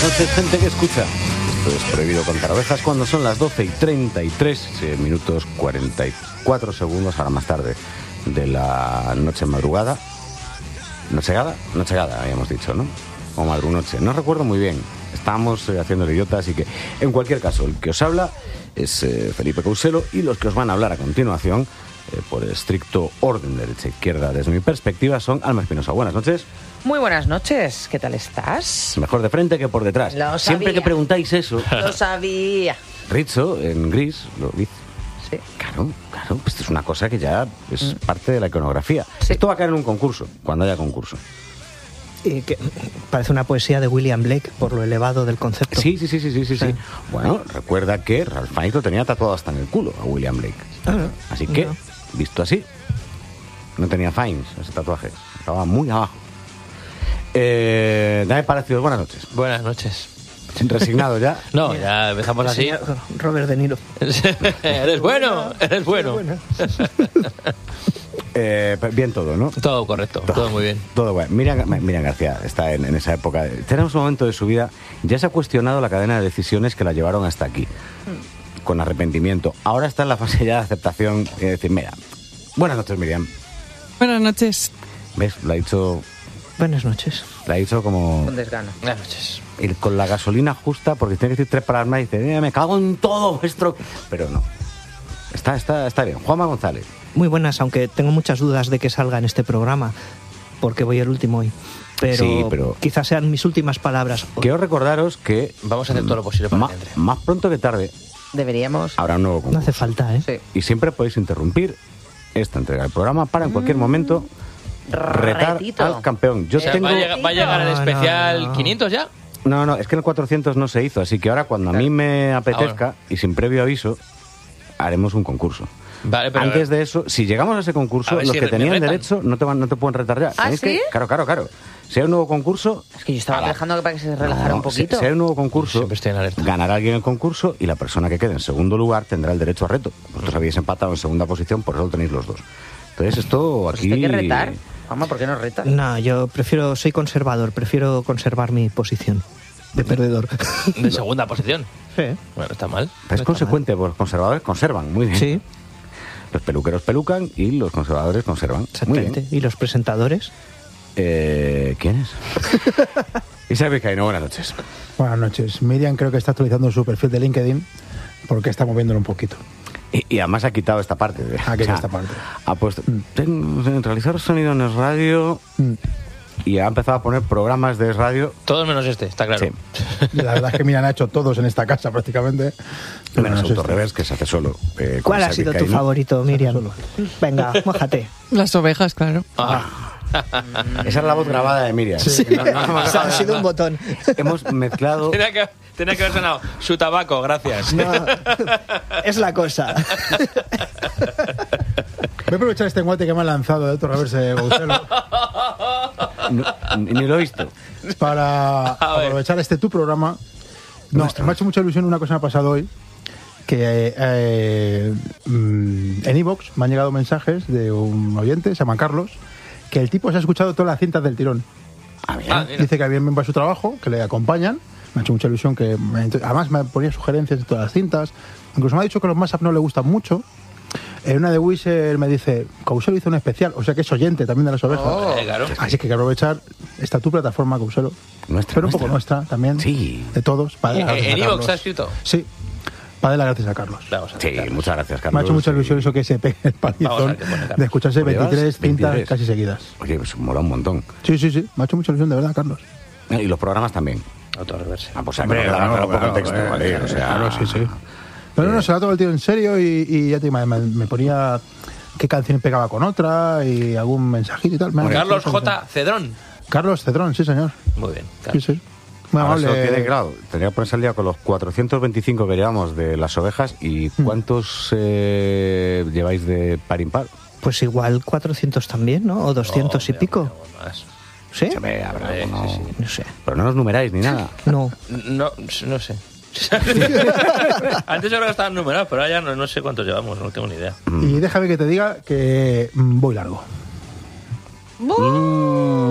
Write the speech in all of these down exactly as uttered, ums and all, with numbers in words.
noches, gente que escucha. Esto es Prohibido Contar Ovejas cuando son las doce y treinta y tres minutos cuarenta y cuatro segundos, ahora más tarde de la noche madrugada. ¿Nochegada? Nochegada, habíamos dicho, ¿no? O madrunoche. No recuerdo muy bien. Estamos eh, haciendo el idiota, así que en cualquier caso, el que os habla es eh, Felipe Couselo y los que os van a hablar a continuación, eh, por estricto orden derecha-izquierda desde mi perspectiva, son Alma Espinosa. Buenas noches. Muy buenas noches, ¿qué tal estás? Mejor de frente que por detrás. Lo Siempre sabía. que preguntáis eso, Lo sabía. Rizzo, en gris, lo dice. Sí. Claro, claro, pues esto es una cosa que ya es mm. parte de la iconografía. Sí. Esto va a caer en un concurso, cuando haya concurso. Y que parece una poesía de William Blake por lo elevado del concepto. Sí, sí, sí, sí, sí, sí. Sí. sí. Bueno, recuerda que Ralph Fiennes lo tenía tatuado hasta en el culo a William Blake. Ah, Así que, no. visto así, no tenía Fiennes ese tatuaje. Estaba muy abajo. Eh, Dame Palacios, buenas noches. Buenas noches. ¿Resignado ya? No, ya empezamos así. Robert De Niro. Eres bueno, eres bueno. Eh, bien todo, ¿no? Todo correcto, todo muy bien. Todo bueno. Miriam, Miriam García está en, en esa época. Tenemos un momento de su vida. Ya se ha cuestionado la cadena de decisiones que la llevaron hasta aquí. Con arrepentimiento. Ahora está en la fase ya de aceptación y de decir, mira, buenas noches, Miriam. Buenas noches. ¿Ves? Lo ha dicho... Buenas noches. Lo ha dicho como... Con desgano. Buenas noches. Ir con la gasolina justa, porque tiene que decir tres palabras más y dice, "Eh, me cago en todo vuestro... Pero no. Está, está, está bien. Juanma González. Muy buenas, aunque tengo muchas dudas de que salga en este programa, porque voy el último hoy. Pero, Sí, pero- quizás sean mis últimas palabras. Quiero recordaros que... Vamos a hacer todo lo posible para ma- que entre. Más pronto que tarde Deberíamos... habrá un nuevo concurso. No hace falta, ¿eh? Sí. Y siempre podéis interrumpir esta entrega del programa para en cualquier momento retar Retito. al campeón. Yo O sea, tengo... va, a llegar, va a llegar el No, no, especial no. quinientos ya. No, no, es que en el cuatrocientos no se hizo, así que ahora cuando a mí me apetezca y sin previo aviso, haremos un concurso. Vale, pero Antes de eso, si llegamos a ese concurso, A ver los si que me tenían retan. derecho no te, van, no te pueden retar ya. ¿Ah, Tenéis sí? que- claro, claro, claro. Si hay un nuevo concurso... Es que yo estaba ala. dejando para que se relajara No, un poquito. Si, si hay un nuevo concurso, Siempre estoy en alerta. ganará alguien el concurso y la persona que quede en segundo lugar tendrá el derecho a reto. Vosotros habéis empatado en segunda posición, por eso lo tenéis los dos. Entonces esto Pues aquí... esto hay que retar. Vamos, ¿por qué no retas? No, yo prefiero, soy conservador, prefiero conservar mi posición de perdedor. De segunda posición. Sí. Bueno, está mal. Es consecuente, pues los conservadores conservan, muy bien. Sí, Los peluqueros pelucan y los conservadores conservan. Muy exactamente. bien. ¿Y los presentadores? Eh, ¿Quién es? Isabel Vizcaíno, buenas noches. Buenas noches. Miriam creo que está actualizando su perfil de LinkedIn porque está moviéndolo un poquito. Y, y además ha quitado esta parte. de- Ha quitado esta parte. Ha puesto ten- realizar sonido en el radio Mm. y ha empezado a poner programas de radio. Todos menos este, está claro. Sí. La verdad es que Miriam ha hecho todos en esta casa prácticamente. Pero Menos no sé autorrevés, que se hace solo. eh, con ¿Cuál ha Isabel sido tu Vizcaíno. favorito, Miriam? Venga, mójate. Las ovejas, claro. Ah, Esa es la voz grabada de Miriam. Sí. No, no, no, O sea, ha no, sido no. un botón. Hemos mezclado... tenía, que, tenía que haber sonado su tabaco, gracias. No, es la cosa. Voy a aprovechar este guante que me ha lanzado de otro reverse Gouselo No, ni ni lo he visto. para A ver. aprovechar este tu programa. No, me ha hecho mucha ilusión una cosa que me ha pasado hoy. Que eh, eh, mm, en iVoox me han llegado mensajes de un oyente, se llama Carlos, que el tipo se ha escuchado todas las cintas del tirón. Ah, bien. Ah, mira. Dice que bien va su trabajo, que le acompañan. Me ha hecho mucha ilusión que... me- además me ponía sugerencias de todas las cintas. Incluso me ha dicho que los Mashup no le gustan mucho. En una de Wizard me dice, Couselo hizo un especial, o sea que es oyente también de las ovejas. Eh, claro. Así que hay que aprovechar esta tu plataforma, Couselo. Nuestra, Pero un nuestra. poco nuestra también. Sí. De todos. Para darle las Eh, gracias ¿En a iVoox Carlos. está escrito? Sí. Para darle las gracias a Carlos. Vamos a Sí, aceptarlo. muchas gracias, Carlos. Me ha hecho mucha ilusión Y- eso que se pegue el Vamos a palizón ver qué pone Carlos. de escucharse ¿Lo llevas? veintitrés cintas veintitrés. casi seguidas. Oye, pues mola un montón. Sí, sí, sí. Me ha hecho mucha ilusión, de verdad, Carlos. Y los programas también. Autorreverse. Ah, pues Hombre, pero claro, claro, por claro, contexto, claro, ¿vale? claro, O sea, claro, sí, sí. Pero no, no, se lo ha tomado el tío en serio y, y ya te digo, me, me ponía qué canción pegaba con otra y algún mensajito y tal. Me ha- Carlos J. Cedrón. Carlos Cedrón, sí, señor. Muy bien. Sí, Carlos. sí. Muy Ahora se amable. lo tiene claro. Tendría que ponerse al día con los cuatrocientos veinticinco que llevamos de las ovejas. ¿Y cuántos eh, lleváis de par impar? Pues igual cuatrocientos también, ¿no? O doscientos y Oh, pico. mira, más. ¿Sí? Se ve, habrá Sí, alguno- sí, sí. No sé. Pero no nos numeráis ni nada. No. No, no sé. Antes yo creo que estaban numerados, pero ahora ya no, no sé cuántos llevamos, no tengo ni idea. Y déjame que te diga que mm, voy largo. Mm,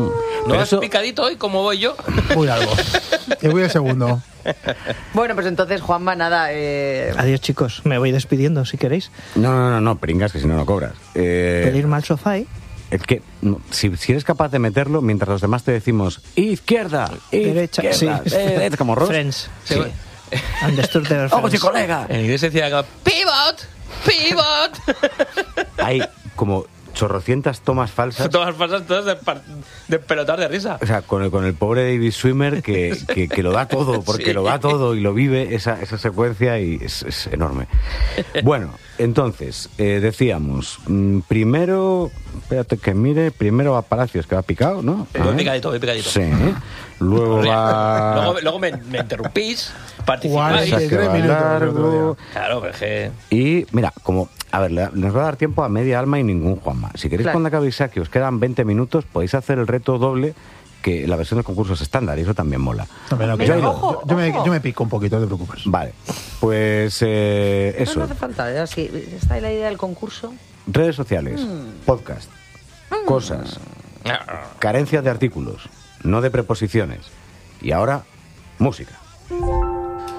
¿No Pero has eso- picadito hoy como voy yo? Voy algo. Y voy el segundo. Bueno, pues entonces, Juanma, nada. Eh... Adiós, chicos. Me voy despidiendo, si queréis. No, no, no, no, pringas, que si no, no cobras. Eh, Pedirme al sofá y... es que no, si, si eres capaz de meterlo, mientras los demás te decimos izquierda, Derecha, izquierda, sí. derecha, como Ross. Friends. Sí. Understood their ¡Vamos, friends. colega! En inglés se decía como, pivot, pivot. Hay como chorrocientas tomas falsas. Todas falsas, todas de, par- de pelotar de risa. O sea, con el, con el pobre David Schwimmer que, que, que lo da todo, porque Sí. lo da todo y lo vive esa, esa secuencia y es, es enorme. Bueno, entonces, eh, decíamos, mm, primero, espérate que mire, primero va Palacios, que va picado, ¿no? Voy ¿Eh? picadito, voy picadito. Sí. Luego va... Luego, luego me, me interrumpís, Cuarenta participáis. Esa y que tres va minutos, largo. el otro Claro, pero es que... Y mira, como, a ver, le- nos va a dar tiempo a media alma y ningún Juanma. Si queréis, Claro. cuando acabéis aquí, os quedan veinte minutos, podéis hacer el reto doble, que la versión del concurso es estándar, y eso también mola. No, pero no, que Venga, yo, ojo, yo- yo me, ojo. yo me pico un poquito, no te preocupes. Vale, pues eh, No, eso. no hace falta. Ya, sí, está ahí la idea del concurso. Redes sociales, podcast, cosas, carencias de artículos, no de preposiciones. Y ahora, música.